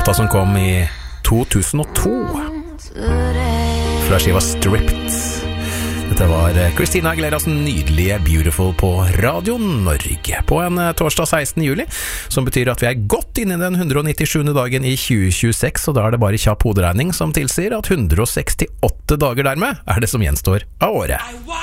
Låta som kom i 2002 fra skiva Stripped. Dette var Christina Aguileras nydelige Beautiful på Radio Norge på en torsdag 16. juli, som betyr at vi er godt inne i den 197. dagen i 2026, og da er det bare kjapp hoderegning som tilsier at 168 dager dermed er det som gjenstår av året.